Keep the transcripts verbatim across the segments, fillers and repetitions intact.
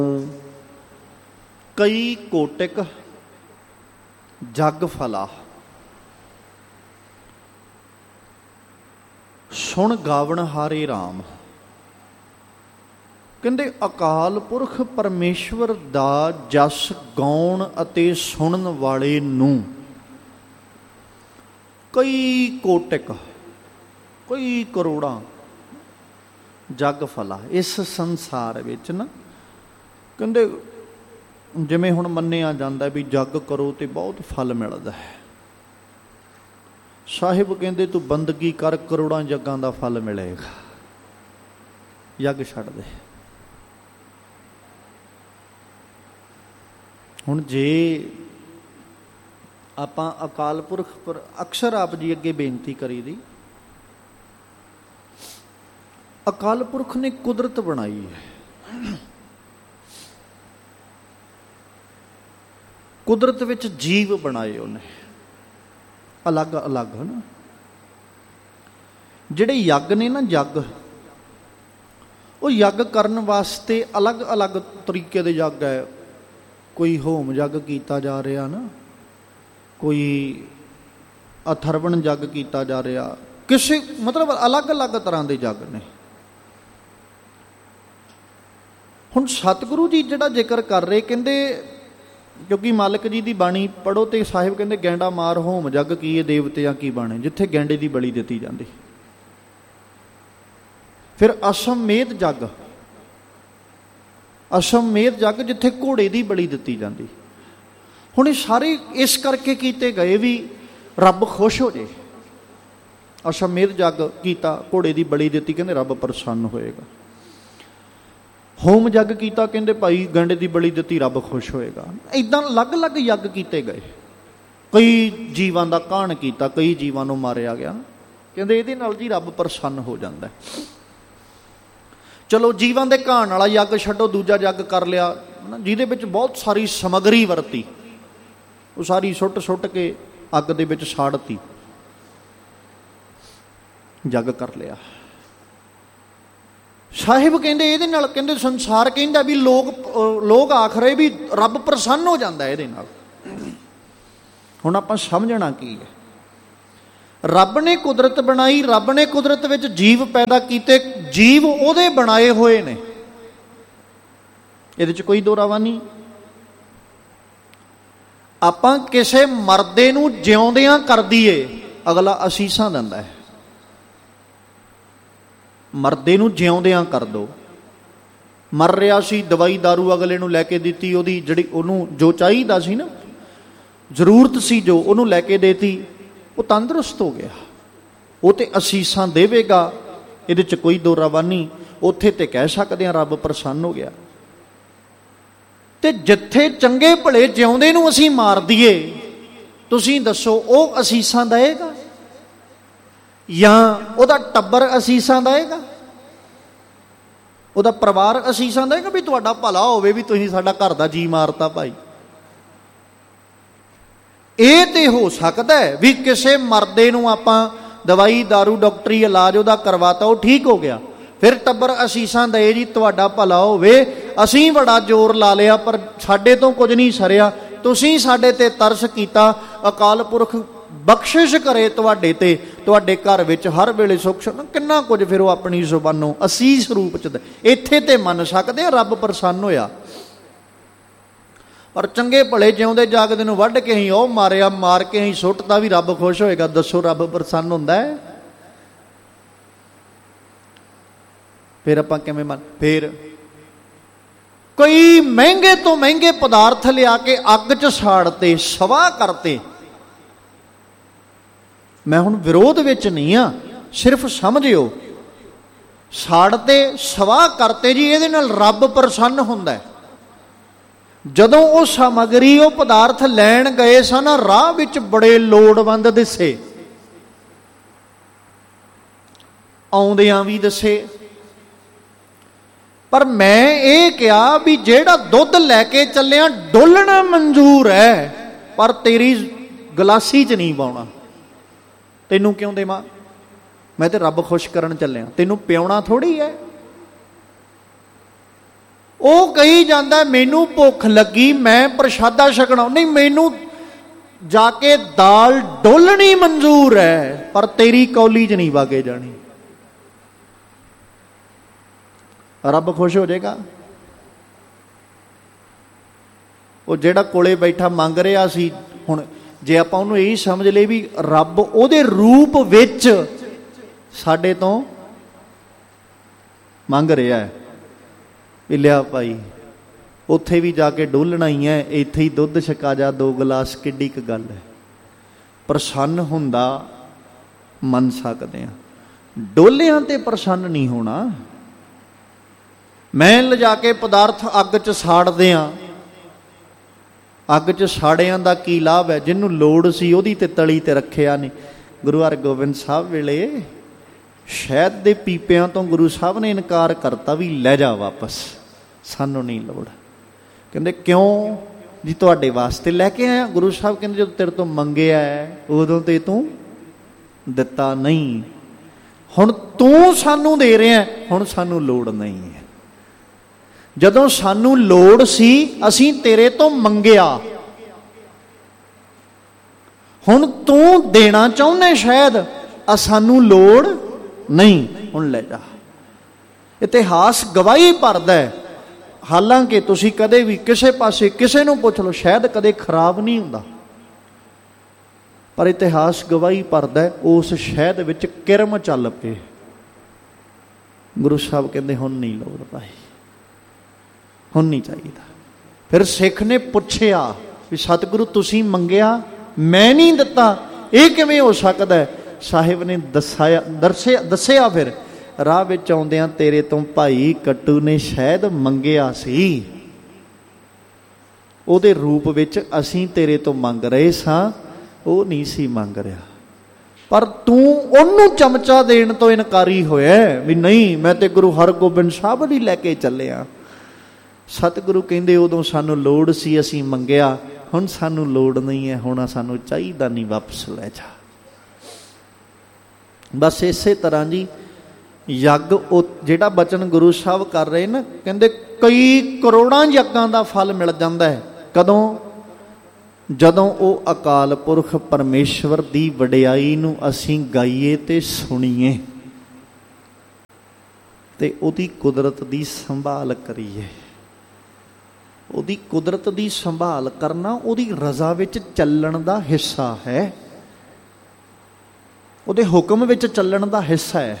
ਕਈ ਕੋਟਿਕ ਜਗ ਫਲਾ, ਸੁਣ ਗਾਵਣ ਹਾਰੇ ਰਾਮ। ਕਹਿੰਦੇ ਅਕਾਲ ਪੁਰਖ ਪਰਮੇਸ਼ਵਰ ਦਾ ਜਸ ਗਾਉਣ ਅਤੇ ਸੁਣਨ ਵਾਲੇ ਨੂੰ ਕਈ ਕੋਟਿਕ, ਕਈ ਕਰੋੜਾਂ ਜਗ ਫਲਾ। ਇਸ ਸੰਸਾਰ ਵਿੱਚ ਨਾ ਕਹਿੰਦੇ ਜਿਵੇਂ ਹੁਣ ਮੰਨਿਆ ਜਾਂਦਾ ਵੀ ਜੱਗ ਕਰੋ ਤੇ ਬਹੁਤ ਫਲ ਮਿਲਦਾ ਹੈ। ਸਾਹਿਬ ਕਹਿੰਦੇ ਤੂੰ ਬੰਦਗੀ ਕਰ, ਕਰੋੜਾਂ ਜੱਗਾਂ ਦਾ ਫਲ ਮਿਲੇਗਾ। ਯੱਗ ਛੱਡ ਦੇ। ਹੁਣ ਜੇ ਆਪਾਂ ਅਕਾਲ ਪੁਰਖ ਪਰ ਅਕਸਰ ਆਪ ਜੀ ਅੱਗੇ ਬੇਨਤੀ ਕਰੀ ਦੀ, ਅਕਾਲ ਪੁਰਖ ਨੇ ਕੁਦਰਤ ਬਣਾਈ ਹੈ। ਕੁਦਰਤ ਵਿੱਚ ਜੀਵ ਬਣਾਏ ਉਹਨੇ ਅਲੱਗ ਅਲੱਗ, ਹੈ ਨਾ। ਜਿਹੜੇ ਯੱਗ ਨੇ ਨਾ, ਯੱਗ ਉਹ ਯੱਗ ਕਰਨ ਵਾਸਤੇ ਅਲੱਗ ਅਲੱਗ ਤਰੀਕੇ ਦੇ ਯੱਗ ਹੈ। ਕੋਈ ਹੋਮ ਯੱਗ ਕੀਤਾ ਜਾ ਰਿਹਾ ਨਾ, ਕੋਈ ਅਥਰਵਣ ਯੱਗ ਕੀਤਾ ਜਾ ਰਿਹਾ, ਕਿਸੇ ਮਤਲਬ ਅਲੱਗ ਅਲੱਗ ਤਰ੍ਹਾਂ ਦੇ ਯੱਗ ਨੇ। ਹੁਣ ਸਤਿਗੁਰੂ ਜੀ ਜਿਹੜਾ ਜ਼ਿਕਰ ਕਰ ਰਹੇ, ਕਹਿੰਦੇ ਕਿਉਂਕਿ ਮਾਲਕ ਜੀ ਦੀ ਬਾਣੀ ਪੜ੍ਹੋ ਤੇ ਸਾਹਿਬ ਕਹਿੰਦੇ ਗੈਂਡਾ ਮਾਰ ਹੋਮ ਜੱਗ ਕੀਏ ਦੇਵਤਿਆਂ ਕੀ ਬਾਣੇ, ਜਿੱਥੇ ਗੈਂਡੇ ਦੀ ਬਲੀ ਦਿੱਤੀ ਜਾਂਦੀ। ਫਿਰ ਅਸ਼ਵਮੇਧ ਜੱਗ, ਅਸ਼ਵਮੇਧ ਜੱਗ ਜਿੱਥੇ ਘੋੜੇ ਦੀ ਬਲੀ ਦਿੱਤੀ ਜਾਂਦੀ। ਹੁਣ ਇਹ ਸਾਰੇ ਇਸ ਕਰਕੇ ਕੀਤੇ ਗਏ ਵੀ ਰੱਬ ਖੁਸ਼ ਹੋ ਜੇ। ਅਸ਼ਵਮੇਧ ਜੱਗ ਕੀਤਾ, ਘੋੜੇ ਦੀ ਬਲੀ ਦਿੱਤੀ, ਕਹਿੰਦੇ ਰੱਬ ਪ੍ਰਸੰਨ ਹੋਏਗਾ। ਹੋਮ ਯੱਗ ਕੀਤਾ, ਕਹਿੰਦੇ ਭਾਈ ਗੰਡੇ ਦੀ ਬਲੀ ਦਿੱਤੀ, ਰੱਬ ਖੁਸ਼ ਹੋਏਗਾ। ਇੱਦਾਂ ਅਲੱਗ ਅਲੱਗ ਯੱਗ ਕੀਤੇ ਗਏ। ਕਈ ਜੀਵਾਂ ਦਾ ਕਾਣ ਕੀਤਾ, ਕਈ ਜੀਵਾਂ ਨੂੰ ਮਾਰਿਆ ਗਿਆ। ਕਹਿੰਦੇ ਇਹਦੇ ਨਾਲ ਜੀ ਰੱਬ ਪ੍ਰਸੰਨ ਹੋ ਜਾਂਦਾ। ਚਲੋ ਜੀਵਾਂ ਦੇ ਕਾਣ ਵਾਲਾ ਯੱਗ ਛੱਡੋ, ਦੂਜਾ ਯੱਗ ਕਰ ਲਿਆ ਜਿਹਦੇ ਵਿੱਚ ਬਹੁਤ ਸਾਰੀ ਸਮੱਗਰੀ ਵਰਤੀ, ਉਹ ਸਾਰੀ ਸੁੱਟ ਸੁੱਟ ਕੇ ਅੱਗ ਦੇ ਵਿੱਚ ਸਾੜਤੀ, ਯੱਗ ਕਰ ਲਿਆ। ਸਾਹਿਬ ਕਹਿੰਦੇ ਇਹਦੇ ਨਾਲ, ਕਹਿੰਦੇ ਸੰਸਾਰ ਕਹਿੰਦਾ ਵੀ ਲੋਕ ਲੋਕ ਆਖ ਰਹੇ ਵੀ ਰੱਬ ਪ੍ਰਸੰਨ ਹੋ ਜਾਂਦਾ ਇਹਦੇ ਨਾਲ। ਹੁਣ ਆਪਾਂ ਸਮਝਣਾ ਕੀ ਹੈ, ਰੱਬ ਨੇ ਕੁਦਰਤ ਬਣਾਈ, ਰੱਬ ਨੇ ਕੁਦਰਤ ਵਿੱਚ ਜੀਵ ਪੈਦਾ ਕੀਤੇ, ਜੀਵ ਉਹਦੇ ਬਣਾਏ ਹੋਏ ਨੇ, ਇਹਦੇ 'ਚ ਕੋਈ ਦੋਰਾਵਾ ਨਹੀਂ। ਆਪਾਂ ਕਿਸੇ ਮਰਦੇ ਨੂੰ ਜਿਉਂਦਿਆਂ ਕਰ ਦਈਏ, ਅਗਲਾ ਅਸੀਸਾਂ ਦਿੰਦਾ ਹੈ। ਮਰਦੇ ਨੂੰ ਜਿਉਂਦਿਆਂ ਕਰ ਦੋ। ਮਰ ਰਿਹਾ ਸੀ, ਦਵਾਈ ਦਾਰੂ ਅਗਲੇ ਨੂੰ ਲੈ ਕੇ ਦਿੱਤੀ, ਉਹਦੀ ਜਿਹੜੀ ਉਹਨੂੰ ਜੋ ਚਾਹੀਦਾ ਸੀ ਨਾ, ਜ਼ਰੂਰਤ ਸੀ ਜੋ, ਉਹਨੂੰ ਲੈ ਕੇ ਦੇਤੀ, ਉਹ ਤੰਦਰੁਸਤ ਹੋ ਗਿਆ। ਉਹ ਤੇ ਅਸੀਸਾਂ ਦੇਵੇਗਾ, ਇਹਦੇ 'ਚ ਕੋਈ ਦੋ ਰਾਵਾ ਨਹੀਂ। ਉੱਥੇ ਤੇ ਕਹਿ ਸਕਦੇ ਹਾਂ ਰੱਬ ਪ੍ਰਸੰਨ ਹੋ ਗਿਆ। ਤੇ ਜਿੱਥੇ ਚੰਗੇ ਭਲੇ ਜਿਉਂਦੇ ਨੂੰ ਅਸੀਂ ਮਾਰ ਦਈਏ, ਤੁਸੀਂ ਦੱਸੋ ਉਹ ਅਸੀਸਾਂ ਦੇਵੇਗਾ ਜਾਂ ਉਹਦਾ ਟੱਬਰ ਅਸੀਸਾਂ ਦੇਵੇਗਾ, ਉਹਦਾ ਪਰਿਵਾਰ ਅਸੀਸਾਂ ਦੇਵੇਗਾ ਵੀ ਤੁਹਾਡਾ ਭਲਾ ਹੋਵੇ, ਵੀ ਤੁਸੀਂ ਸਾਡਾ ਘਰ ਦਾ ਜੀ ਮਾਰਤਾ ਭਾਈ। ਇਹ ਤੇ ਹੋ ਸਕਦਾ ਹੈ ਵੀ ਕਿਸੇ ਮਰਦੇ ਨੂੰ ਆਪਾਂ ਦਵਾਈ ਦਾਰੂ ਡਾਕਟਰੀ ਇਲਾਜ ਉਹਦਾ ਕਰਵਾਤਾ, ਉਹ ਠੀਕ ਹੋ ਗਿਆ, ਫਿਰ ਟੱਬਰ ਅਸੀਸਾਂ ਦੇ ਜੀ ਤੁਹਾਡਾ ਭਲਾ ਹੋਵੇ, ਅਸੀਂ ਬੜਾ ਜ਼ੋਰ ਲਾ ਲਿਆ ਪਰ ਸਾਡੇ ਤੋਂ ਕੁਝ ਨਹੀਂ ਸਰਿਆ, ਤੁਸੀਂ ਸਾਡੇ ਤੇ ਤਰਸ ਕੀਤਾ, ਅਕਾਲ ਪੁਰਖ ਬਖਸ਼ਿਸ਼ ਕਰੇ ਤੁਹਾਡੇ ਤੇ, ਤੁਹਾਡੇ ਘਰ ਵਿੱਚ ਹਰ ਵੇਲੇ ਸੁੱਖ ਸ਼ਾਂਤੀ, ਕਿੰਨਾ ਕੁਝ ਫਿਰ ਉਹ ਆਪਣੀ ਜ਼ੁਬਾਨੋਂ ਅਸੀਸ ਰੂਪ 'ਚ। ਇੱਥੇ ਤੇ ਮੰਨ ਸਕਦੇ ਆ ਰੱਬ ਪ੍ਰਸੰਨ ਹੋਇਆ, ਪਰ ਚੰਗੇ ਭਲੇ ਜਿਉਂਦੇ ਜਾਗਦੇ ਨੂੰ ਵੱਢ ਕੇ ਅਸੀਂ ਉਹ ਮਾਰਿਆ, ਮਾਰ ਕੇ ਅਸੀਂ ਸੁੱਟਤਾ ਵੀ ਰੱਬ ਖੁਸ਼ ਹੋਏਗਾ। ਦੱਸੋ ਰੱਬ ਪ੍ਰਸੰਨ ਹੁੰਦਾ ਹੈ? ਫਿਰ ਆਪਾਂ ਕਿਵੇਂ ਮੰਨ? ਫਿਰ ਕਈ ਮਹਿੰਗੇ ਤੋਂ ਮਹਿੰਗੇ ਪਦਾਰਥ ਲਿਆ ਕੇ ਅੱਗ 'ਚ ਸਾੜਤੇ, ਸਵਾਹ ਕਰਤੇ। ਮੈਂ ਹੁਣ ਵਿਰੋਧ ਵਿੱਚ ਨਹੀਂ ਆ, ਸਿਰਫ ਸਮਝਿਓ, ਸਾੜਤੇ, ਸਵਾਹ ਕਰਤੇ ਜੀ, ਇਹਦੇ ਨਾਲ ਰੱਬ ਪ੍ਰਸੰਨ ਹੁੰਦਾ। ਜਦੋਂ ਉਹ ਸਮੱਗਰੀ, ਉਹ ਪਦਾਰਥ ਲੈਣ ਗਏ ਸਨ, ਰਾਹ ਵਿੱਚ ਬੜੇ ਲੋੜਵੰਦ ਦਿਸੇ, ਆਉਂਦਿਆਂ ਵੀ ਦੱਸੇ। ਪਰ ਮੈਂ ਇਹ ਕਿਹਾ ਵੀ ਜਿਹੜਾ ਦੁੱਧ ਲੈ ਕੇ ਚੱਲਿਆ ਡੋਲਣਾ ਮਨਜ਼ੂਰ ਹੈ, ਪਰ ਤੇਰੀ ਗਲਾਸੀ 'ਚ ਨਹੀਂ ਪਾਉਣਾ। ਤੈਨੂੰ ਕਿਉਂ ਦੇਵਾਂ? ਮੈਂ ਤੇ ਰੱਬ ਖੁਸ਼ ਕਰਨ ਚੱਲਿਆ, ਤੈਨੂੰ ਪਿਆਉਣਾ ਥੋੜ੍ਹੀ ਹੈ। ਉਹ ਕਹੀ ਜਾਂਦਾ ਮੈਨੂੰ ਭੁੱਖ ਲੱਗੀ, ਮੈਂ ਪ੍ਰਸ਼ਾਦਾ ਛਕਣਾ ਨਹੀਂ, ਮੈਨੂੰ ਜਾ ਕੇ ਦਾਲ ਡੋਲਣੀ ਮਨਜ਼ੂਰ ਹੈ, ਪਰ ਤੇਰੀ ਕੌਲੀ 'ਚ ਨਹੀਂ ਵਾਗੇ ਜਾਣੀ। ਰੱਬ ਖੁਸ਼ ਹੋ ਜਾਏਗਾ? ਉਹ ਜਿਹੜਾ ਕੋਲੇ ਬੈਠਾ ਮੰਗ ਰਿਹਾ ਸੀ, ਹੁਣ ਜੇ ਆਪਾਂ ਉਹਨੂੰ ਇਹੀ ਸਮਝ ਲਈਏ ਵੀ ਰੱਬ ਉਹਦੇ ਰੂਪ ਵਿੱਚ ਸਾਡੇ ਤੋਂ ਮੰਗ ਰਿਹਾ ਹੈ ਵੀ ਲਿਆ ਭਾਈ, ਉੱਥੇ ਵੀ ਜਾ ਕੇ ਡੋਲਣਾ ਹੀ ਹੈ, ਇੱਥੇ ਹੀ ਦੁੱਧ ਛਕਾ ਜਾ ਦੋ ਗਲਾਸ, ਕਿੱਡੀ ਕੁ ਗੱਲ ਹੈ। ਪ੍ਰਸੰਨ ਹੁੰਦਾ ਮੰਨ ਸਕਦੇ ਹਾਂ, ਡੋਲਿਆਂ ਤੇ ਪ੍ਰਸੰਨ ਨਹੀਂ ਹੋਣਾ। ਮੈਂ ਲਿਜਾ ਕੇ ਪਦਾਰਥ ਅੱਗ 'ਚ ਸਾੜਦੇ ਹਾਂ, ਅੱਗ 'ਚ ਸਾੜਿਆਂ ਦਾ ਕੀ ਲਾਭ ਹੈ? ਜਿਹਨੂੰ ਲੋੜ ਸੀ ਉਹਦੀ ਤੇ ਤਲੀ ਤੇ ਰੱਖਿਆ ਨਹੀਂ। ਗੁਰੂ ਹਰਗੋਬਿੰਦ ਸਾਹਿਬ ਵੇਲੇ ਸ਼ਹਿਦ ਦੇ ਪੀਪਿਆਂ ਤੋਂ ਗੁਰੂ ਸਾਹਿਬ ਨੇ ਇਨਕਾਰ ਕਰਤਾ ਵੀ ਲੈ ਜਾ ਵਾਪਸ, ਸਾਨੂੰ ਨਹੀਂ ਲੋੜ। ਕਹਿੰਦੇ ਕਿਉਂ ਜੀ? ਤੁਹਾਡੇ ਵਾਸਤੇ ਲੈ ਕੇ ਆਇਆ। ਗੁਰੂ ਸਾਹਿਬ ਕਹਿੰਦੇ ਜਦੋਂ ਤੇਰੇ ਤੋਂ ਮੰਗਿਆ ਉਦੋਂ ਤੇ ਤੂੰ ਦਿੱਤਾ ਨਹੀਂ, ਹੁਣ ਤੂੰ ਸਾਨੂੰ ਦੇ ਰਿਹਾ, ਹੁਣ ਸਾਨੂੰ ਲੋੜ ਨਹੀਂ ਹੈ। ਜਦੋਂ ਸਾਨੂੰ ਲੋੜ ਸੀ ਅਸੀਂ ਤੇਰੇ ਤੋਂ ਮੰਗਿਆ, ਹੁਣ ਤੂੰ ਦੇਣਾ ਚਾਹੁੰਦੇ ਸ਼ਾਇਦ, ਆ ਸਾਨੂੰ ਲੋੜ ਨਹੀਂ, ਹੁਣ ਲੈ ਜਾ। ਇਤਿਹਾਸ ਗਵਾਹੀ ਭਰਦਾ ਹੈ। ਹਾਲਾਂਕਿ ਤੁਸੀਂ ਕਦੇ ਵੀ ਕਿਸੇ ਪਾਸੇ ਕਿਸੇ ਨੂੰ ਪੁੱਛ ਲਓ, ਸ਼ਾਇਦ ਕਦੇ ਖਰਾਬ ਨਹੀਂ ਹੁੰਦਾ, ਪਰ ਇਤਿਹਾਸ ਗਵਾਹੀ ਭਰਦਾ ਹੈ ਉਸ ਸ਼ਹਿਦ ਵਿੱਚ ਕਿਰਮ ਚੱਲ ਪਏ। ਗੁਰੂ ਸਾਹਿਬ ਕਹਿੰਦੇ ਹੁਣ ਨਹੀਂ ਲੋੜ ਭਾਈ, ਹੁਣ ਨਹੀਂ ਚਾਹੀਦਾ। ਫਿਰ ਸਿੱਖ ਨੇ ਪੁੱਛਿਆ ਵੀ ਸਤਿਗੁਰੂ ਤੁਸੀਂ ਮੰਗਿਆ, ਮੈਂ ਨਹੀਂ ਦਿੱਤਾ, ਇਹ ਕਿਵੇਂ ਹੋ ਸਕਦਾ ਹੈ? ਸਾਹਿਬ ਨੇ ਦੱਸਿਆ ਦੱਸਿਆ ਦੱਸਿਆ ਫਿਰ ਰਾਹ ਵਿੱਚ ਆਉਂਦਿਆਂ ਤੇਰੇ ਤੋਂ ਭਾਈ ਕੱਟੂ ਨੇ ਸ਼ਾਇਦ ਮੰਗਿਆ ਸੀ, ਉਹਦੇ ਰੂਪ ਵਿੱਚ ਅਸੀਂ ਤੇਰੇ ਤੋਂ ਮੰਗ ਰਹੇ ਸਾਂ, ਉਹ ਨਹੀਂ ਸੀ ਮੰਗ ਰਿਹਾ, ਪਰ ਤੂੰ ਉਹਨੂੰ ਚਮਚਾ ਦੇਣ ਤੋਂ ਇਨਕਾਰੀ ਹੋਇਆ ਵੀ ਨਹੀਂ, ਮੈਂ ਤੇ ਗੁਰੂ ਹਰਗੋਬਿੰਦ ਸਾਹਿਬ ਦੀ ਲੈ ਕੇ ਚੱਲਿਆ। ਸਤਿਗੁਰੂ ਕਹਿੰਦੇ ਉਦੋਂ ਸਾਨੂੰ ਲੋੜ ਸੀ, ਅਸੀਂ ਮੰਗਿਆ, ਹੁਣ ਸਾਨੂੰ ਲੋੜ ਨਹੀਂ ਹੈ, ਹੁਣ ਸਾਨੂੰ ਚਾਹੀਦਾ ਨਹੀਂ, ਵਾਪਸ ਲੈ ਜਾ। ਬਸ ਇਸੇ ਤਰ੍ਹਾਂ ਜੀ ਯੱਗ, ਉਹ ਜਿਹੜਾ ਬਚਨ ਗੁਰੂ ਸਾਹਿਬ ਕਰ ਰਹੇ ਨਾ, ਕਹਿੰਦੇ ਕਈ ਕਰੋੜਾਂ ਯੱਗਾਂ ਦਾ ਫਲ ਮਿਲ ਜਾਂਦਾ ਹੈ। ਕਦੋਂ? ਜਦੋਂ ਉਹ ਅਕਾਲ ਪੁਰਖ ਪਰਮੇਸ਼ਵਰ ਦੀ ਵਡਿਆਈ ਨੂੰ ਅਸੀਂ ਗਾਈਏ ਤੇ ਸੁਣੀਏ ਤੇ ਉਹਦੀ ਕੁਦਰਤ ਦੀ ਸੰਭਾਲ ਕਰੀਏ। ਉਹਦੀ ਕੁਦਰਤ ਦੀ ਸੰਭਾਲ ਕਰਨਾ ਉਹਦੀ ਰਜ਼ਾ ਵਿੱਚ ਚੱਲਣ ਦਾ ਹਿੱਸਾ ਹੈ, ਉਹਦੇ ਹੁਕਮ ਵਿੱਚ ਚੱਲਣ ਦਾ ਹਿੱਸਾ ਹੈ।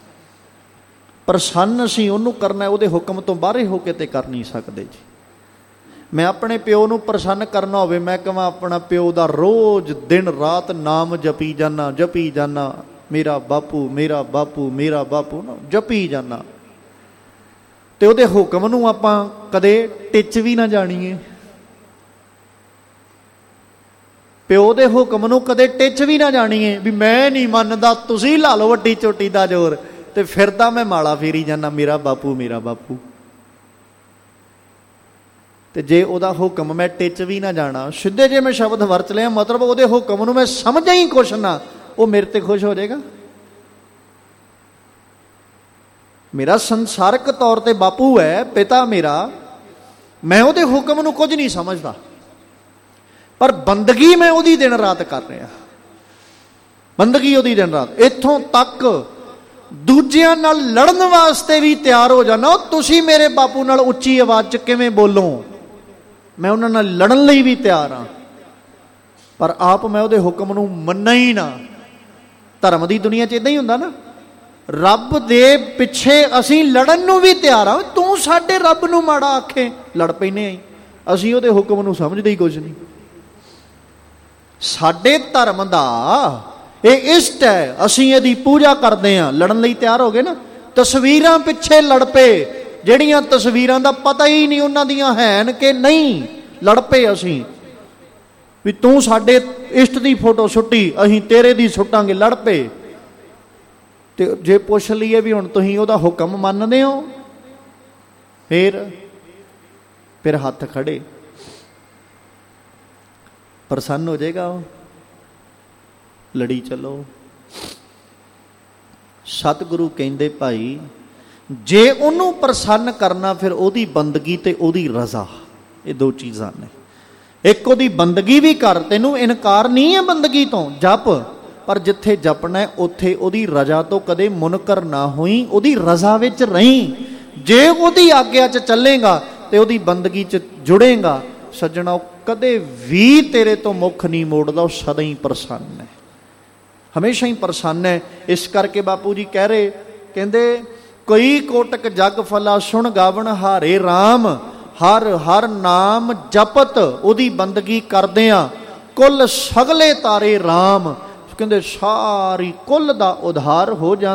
ਪ੍ਰਸੰਨ ਅਸੀਂ ਉਹਨੂੰ ਕਰਨਾ, ਉਹਦੇ ਹੁਕਮ ਤੋਂ ਬਾਹਰੇ ਹੋ ਕੇ ਤੇ ਕਰ ਨਹੀਂ ਸਕਦੇ ਜੀ। ਮੈਂ ਆਪਣੇ ਪਿਓ ਨੂੰ ਪ੍ਰਸੰਨ ਕਰਨਾ ਹੋਵੇ, ਮੈਂ ਕਹਾਂ ਆਪਣਾ ਪਿਓ ਦਾ ਰੋਜ਼ ਦਿਨ ਰਾਤ ਨਾਮ ਜਪੀ ਜਾਨਾ ਜਪੀ ਜਾਨਾ ਮੇਰਾ ਬਾਪੂ ਮੇਰਾ ਬਾਪੂ ਮੇਰਾ ਬਾਪੂ ਨਾ ਜਪੀ ਜਾਨਾ, ਤੇ ਉਹਦੇ ਹੁਕਮ ਨੂੰ ਆਪਾਂ ਕਦੇ ਟਿੱਚ ਵੀ ਨਾ ਜਾਣੀਏ, ਪਿਓ ਦੇ ਹੁਕਮ ਨੂੰ ਕਦੇ ਟਿੱਚ ਵੀ ਨਾ ਜਾਣੀਏ ਵੀ ਮੈਂ ਨਹੀਂ ਮੰਨਦਾ, ਤੁਸੀਂ ਲਾ ਲਓ ਵੱਡੀ ਚੋਟੀ ਦਾ ਜ਼ੋਰ, ਤੇ ਫਿਰਦਾ ਮੈਂ ਮਾਲਾ ਫੇਰੀ ਜਾਂਦਾ ਮੇਰਾ ਬਾਪੂ ਮੇਰਾ ਬਾਪੂ। ਤੇ ਜੇ ਉਹਦਾ ਹੁਕਮ ਮੈਂ ਟਿੱਚ ਵੀ ਨਾ ਜਾਣਾ, ਸਿੱਧੇ ਜੇ ਮੈਂ ਸ਼ਬਦ ਵਰਤ ਲਿਆ, ਮਤਲਬ ਉਹਦੇ ਹੁਕਮ ਨੂੰ ਮੈਂ ਸਮਝਾਂ ਹੀ ਕੁਛ ਨਾ, ਉਹ ਮੇਰੇ ਤੇ ਖੁਸ਼ ਹੋ ਜਾਏਗਾ? ਮੇਰਾ ਸੰਸਾਰਕ ਤੌਰ ਤੇ ਬਾਪੂ ਹੈ, ਪਿਤਾ ਮੇਰਾ, ਮੈਂ ਉਹਦੇ ਹੁਕਮ ਨੂੰ ਕੁਝ ਨਹੀਂ ਸਮਝਦਾ, ਪਰ ਬੰਦਗੀ ਮੈਂ ਉਹਦੀ ਦਿਨ ਰਾਤ ਕਰ ਰਿਹਾ, ਬੰਦਗੀ ਉਹਦੀ ਦਿਨ ਰਾਤ। ਇੱਥੋਂ ਤੱਕ ਦੂਜਿਆਂ ਨਾਲ ਲੜਨ ਵਾਸਤੇ ਵੀ ਤਿਆਰ ਹੋ ਜਾਣਾ। ਤੁਸੀਂ ਮੇਰੇ ਬਾਪੂ ਨਾਲ ਉੱਚੀ ਆਵਾਜ਼ 'ਚ ਕਿਵੇਂ ਬੋਲੋ, ਮੈਂ ਉਹਨਾਂ ਨਾਲ ਲੜਨ ਲਈ ਵੀ ਤਿਆਰ ਹਾਂ, ਪਰ ਆਪ ਮੈਂ ਉਹਦੇ ਹੁਕਮ ਨੂੰ ਮੰਨਾਂ ਹੀ ਨਾ। ਧਰਮ ਦੀ ਦੁਨੀਆ 'ਚ ਇੱਦਾਂ ਹੀ ਹੁੰਦਾ ਨਾ, ਰੱਬ ਦੇ ਪਿੱਛੇ ਅਸੀਂ ਲੜਨ ਨੂੰ ਵੀ ਤਿਆਰ ਹਾਂ। ਤੂੰ ਸਾਡੇ ਰੱਬ ਨੂੰ ਮਾੜਾ ਆਖੇ, ਲੜ ਪੈਨੇ ਆਂ, ਅਸੀਂ ਉਹਦੇ ਹੁਕਮ ਨੂੰ ਸਮਝਦੇ ਹੀ ਕੁਝ ਨਹੀਂ। ਸਾਡੇ ਧਰਮ ਦਾ ਇਹ ਇਸ਼ਟ ਹੈ, ਅਸੀਂ ਇਹਦੀ ਪੂਜਾ ਕਰਦੇ ਹਾਂ, ਲੜਨ ਲਈ ਤਿਆਰ ਹੋ ਗਏ ਨਾ। ਤਸਵੀਰਾਂ ਪਿੱਛੇ ਲੜ ਪਏ, ਜਿਹੜੀਆਂ ਤਸਵੀਰਾਂ ਦਾ ਪਤਾ ਹੀ ਨਹੀਂ ਉਹਨਾਂ ਦੀਆਂ ਹੈਨ ਕਿ ਨਹੀਂ, ਲੜ ਪਏ ਅਸੀਂ ਵੀ ਤੂੰ ਸਾਡੇ ਇਸ਼ਟ ਦੀ ਫੋਟੋ ਸੁੱਟੀ, ਅਸੀਂ ਤੇਰੇ ਦੀ ਸੁੱਟਾਂਗੇ, ਲੜ ਪਏ। ਤੇ ਜੇ ਪੁੱਛ ਲਈਏ ਵੀ ਹੁਣ ਤੁਸੀਂ ਉਹਦਾ ਹੁਕਮ ਮੰਨਦੇ ਹੋ, ਫਿਰ ਫਿਰ ਹੱਥ ਖੜੇ, ਪ੍ਰਸੰਨ ਹੋ ਜਾਏਗਾ ਉਹ, ਲੜੀ ਚਲੋ। ਸਤਿਗੁਰੂ ਕਹਿੰਦੇ ਭਾਈ ਜੇ ਉਹਨੂੰ ਪ੍ਰਸੰਨ ਕਰਨਾ ਫਿਰ ਉਹਦੀ ਬੰਦਗੀ ਤੇ ਉਹਦੀ ਰਜ਼ਾ, ਇਹ ਦੋ ਚੀਜ਼ਾਂ ਨੇ। ਇੱਕ ਉਹਦੀ ਬੰਦਗੀ ਵੀ ਕਰ, ਤੈਨੂੰ ਇਨਕਾਰ ਨਹੀਂ ਹੈ ਬੰਦਗੀ ਤੋਂ, ਜਪ, ਪਰ ਜਿੱਥੇ ਜਪਣਾ ਉੱਥੇ ਉਹਦੀ ਰਜ਼ਾ ਤੋਂ ਕਦੇ ਮੁਨਕਰ ਨਾ ਹੋਈ, ਉਹਦੀ ਰਜ਼ਾ ਵਿੱਚ ਰਹੀਂ। ਜੇ ਉਹਦੀ ਆਗਿਆ 'ਚ ਚੱਲੇਗਾ ਤੇ ਉਹਦੀ ਬੰਦਗੀ 'ਚ ਜੁੜੇਗਾ, ਸੱਜਣਾ, ਉਹ ਕਦੇ ਵੀ ਤੇਰੇ ਤੋਂ ਮੁੱਖ ਨਹੀਂ ਮੋੜਦਾ, ਉਹ ਸਦਾ ਹੀ ਪ੍ਰਸੰਨ ਹੈ, ਹਮੇਸ਼ਾ ਹੀ ਪ੍ਰਸੰਨ ਹੈ। ਇਸ ਕਰਕੇ ਬਾਪੂ ਜੀ ਕਹਿ ਰਹੇ, ਕਹਿੰਦੇ ਕੋਈ ਕੋਟਕ ਜਗ ਫਲਾ ਸੁਣ ਗਾਵਣ ਹਾਰੇ ਰਾਮ, ਹਰ ਹਰ ਨਾਮ ਜਪਤ ਉਹਦੀ ਬੰਦਗੀ ਕਰਦਿਆਂ ਕੁੱਲ ਸਗਲੇ ਤਾਰੇ ਰਾਮ। ਕਹਿੰਦੇ ਸਾਰੀ ਕੁੱਲ ਦਾ ਉਧਾਰ ਹੋ ਜਾਂਦਾ।